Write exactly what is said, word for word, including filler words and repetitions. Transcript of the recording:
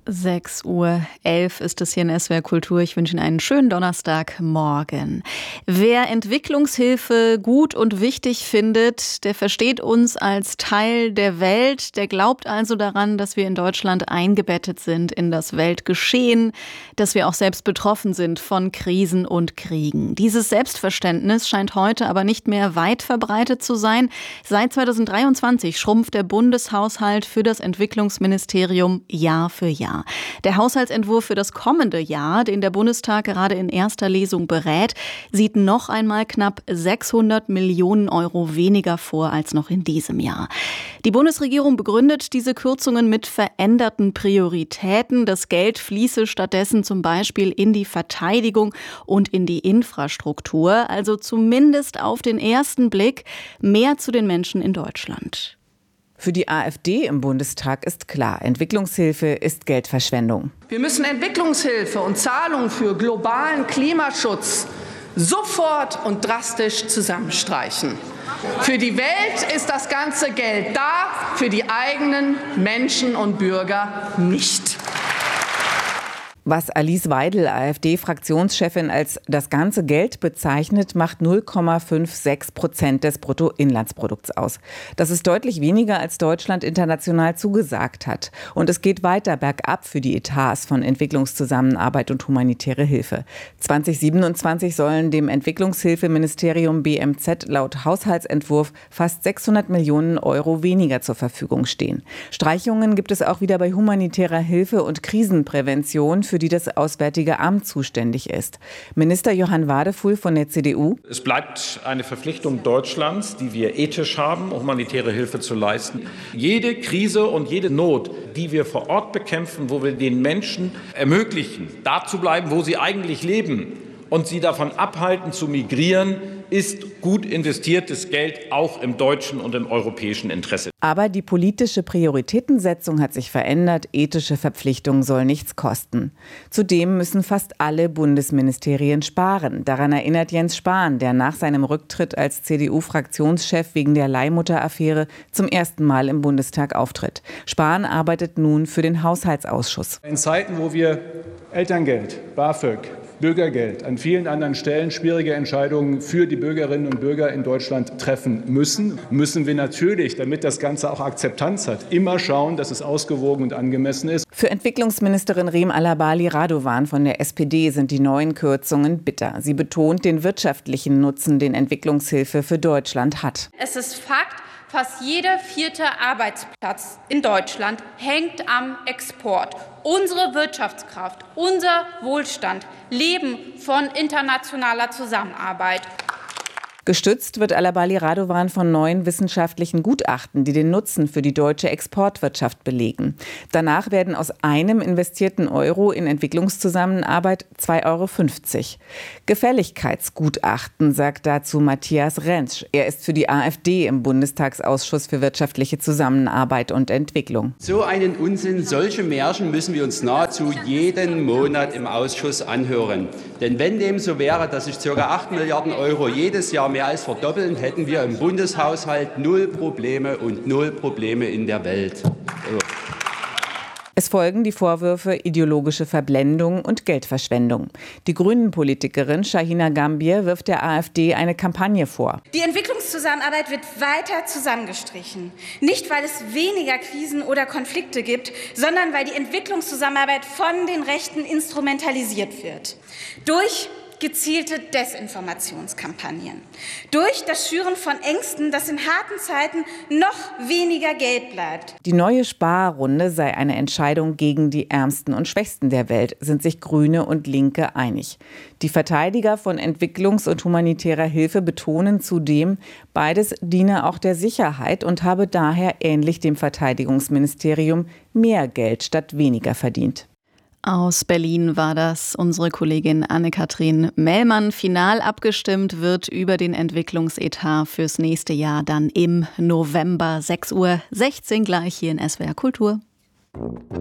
sechs Uhr elf ist es hier in S W R Kultur. Ich wünsche Ihnen einen schönen Donnerstagmorgen. Wer Entwicklungshilfe gut und wichtig findet, der versteht uns als Teil der Welt. Der glaubt also daran, dass wir in Deutschland eingebettet sind in das Weltgeschehen, dass wir auch selbst betroffen sind von Krisen und Kriegen. Dieses Selbstverständnis scheint heute aber nicht mehr weit verbreitet zu sein. Seit zweitausenddreiundzwanzig schrumpft der Bundeshaushalt für das Entwicklungsministerium Jahr für Jahr. Der Haushaltsentwurf für das kommende Jahr, den der Bundestag gerade in erster Lesung berät, sieht noch einmal knapp sechshundert Millionen Euro weniger vor als noch in diesem Jahr. Die Bundesregierung begründet diese Kürzungen mit veränderten Prioritäten. Das Geld fließe stattdessen zum Beispiel in die Verteidigung und in die Infrastruktur, also zumindest auf den ersten Blick mehr zu den Menschen in Deutschland. Für die AfD im Bundestag ist klar, Entwicklungshilfe ist Geldverschwendung. Wir müssen Entwicklungshilfe und Zahlungen für globalen Klimaschutz sofort und drastisch zusammenstreichen. Für die Welt ist das ganze Geld da, für die eigenen Menschen und Bürger nicht. Was Alice Weidel, AfD-Fraktionschefin, als das ganze Geld bezeichnet, macht null Komma sechsundfünfzig Prozent des Bruttoinlandsprodukts aus. Das ist deutlich weniger, als Deutschland international zugesagt hat. Und es geht weiter bergab für die Etats von Entwicklungszusammenarbeit und humanitäre Hilfe. zweitausendsiebenundzwanzig sollen dem Entwicklungshilfeministerium B M Z laut Haushaltsentwurf fast sechshundert Millionen Euro weniger zur Verfügung stehen. Streichungen gibt es auch wieder bei humanitärer Hilfe und Krisenprävention, für die das Auswärtige Amt zuständig ist. Minister Johann Wadefuhl von der C D U. Es bleibt eine Verpflichtung Deutschlands, die wir ethisch haben, humanitäre Hilfe zu leisten. Jede Krise und jede Not, die wir vor Ort bekämpfen, wo wir den Menschen ermöglichen, da zu bleiben, wo sie eigentlich leben und sie davon abhalten zu migrieren, ist gut investiertes Geld, auch im deutschen und im europäischen Interesse. Aber die politische Prioritätensetzung hat sich verändert. Ethische Verpflichtung soll nichts kosten. Zudem müssen fast alle Bundesministerien sparen. Daran erinnert Jens Spahn, der nach seinem Rücktritt als C D U-Fraktionschef wegen der Leihmutter-Affäre zum ersten Mal im Bundestag auftritt. Spahn arbeitet nun für den Haushaltsausschuss. In Zeiten, wo wir Elterngeld, BAföG, Bürgergeld, an vielen anderen Stellen schwierige Entscheidungen für die Bürgerinnen und Bürger in Deutschland treffen müssen, müssen wir natürlich, damit das Ganze auch Akzeptanz hat, immer schauen, dass es ausgewogen und angemessen ist. Für Entwicklungsministerin Rem Alabali Radovan von der S P D sind die neuen Kürzungen bitter. Sie betont den wirtschaftlichen Nutzen, den Entwicklungshilfe für Deutschland hat. Es ist Fakt, fast jeder vierte Arbeitsplatz in Deutschland hängt am Export. Unsere Wirtschaftskraft, unser Wohlstand leben von internationaler Zusammenarbeit. Gestützt wird Alabali Radovan von neuen wissenschaftlichen Gutachten, die den Nutzen für die deutsche Exportwirtschaft belegen. Danach werden aus einem investierten Euro in Entwicklungszusammenarbeit zwei Euro fünfzig. Gefälligkeitsgutachten, sagt dazu Matthias Rentsch. Er ist für die AfD im Bundestagsausschuss für wirtschaftliche Zusammenarbeit und Entwicklung. So einen Unsinn, solche Märchen müssen wir uns nahezu jeden Monat im Ausschuss anhören. Denn wenn dem so wäre, dass sich ca. acht Milliarden Euro jedes Jahr mehr als verdoppeln, hätten wir im Bundeshaushalt null Probleme und null Probleme in der Welt. So. Es folgen die Vorwürfe ideologische Verblendung und Geldverschwendung. Die Grünen-Politikerin Shahina Gambier wirft der AfD eine Kampagne vor. Die Entwicklungszusammenarbeit wird weiter zusammengestrichen. Nicht, weil es weniger Krisen oder Konflikte gibt, sondern weil die Entwicklungszusammenarbeit von den Rechten instrumentalisiert wird. Durch gezielte Desinformationskampagnen. Durch das Schüren von Ängsten, dass in harten Zeiten noch weniger Geld bleibt. Die neue Sparrunde sei eine Entscheidung gegen die Ärmsten und Schwächsten der Welt, sind sich Grüne und Linke einig. Die Verteidiger von Entwicklungs- und humanitärer Hilfe betonen zudem, beides diene auch der Sicherheit und habe daher ähnlich dem Verteidigungsministerium mehr Geld statt weniger verdient. Aus Berlin war das unsere Kollegin Anne-Kathrin Mellmann. Final abgestimmt wird über den Entwicklungsetat fürs nächste Jahr dann im November. sechs Uhr sechzehn gleich hier in S W R Kultur.